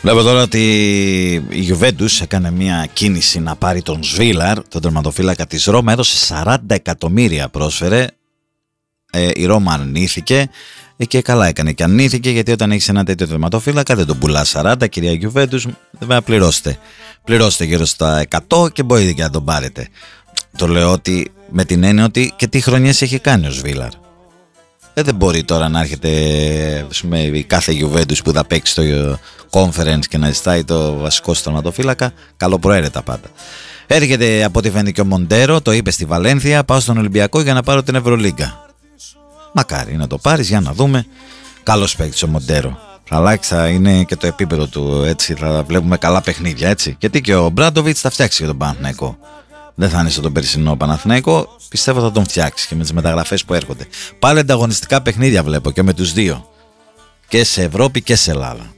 Βλέπω τώρα ότι η Juventus έκανε μια κίνηση να πάρει τον Σβίλαρ, τον τερματοφύλακα της Ρώμα. Έδωσε 40 εκατομμύρια, πρόσφερε. Η Ρώμα αρνήθηκε και καλά έκανε και αρνήθηκε, γιατί όταν έχεις ένα τέτοιο τερματοφύλακα δεν τον πουλάς 40, κυρία Juventus, δεν πληρώστε γύρω στα 100 και μπορείτε και να τον πάρετε. Το λέω ότι με την έννοια ότι και τι χρονιές έχει κάνει ο Σβίλαρ. Δεν μπορεί τώρα να έρχεται η κάθε Juventus που θα παίξει στο conference και να ζητάει το βασικό τερματοφύλακα. Καλοπροαίρετα πάντα. Έρχεται από ό,τι φαίνεται και ο Μοντέρο, το είπε στη Βαλένθια, πάω στον Ολυμπιακό για να πάρω την Ευρωλίγκα. Μακάρι να το πάρεις, για να δούμε. Καλός παίκτης ο Μοντέρο. Θα αλλάξει, θα είναι και το επίπεδο του, έτσι, θα βλέπουμε καλά παιχνίδια, έτσι. Γιατί και ο Μπράντοβιτς θα φτιάξει και τον Παναθηναϊκό. Δεν θα είναι στον περσινό Παναθηναϊκό, πιστεύω θα τον φτιάξει και με τις μεταγραφές που έρχονται. Πάλι ανταγωνιστικά παιχνίδια βλέπω και με τους δύο. Και σε Ευρώπη και σε Ελλάδα.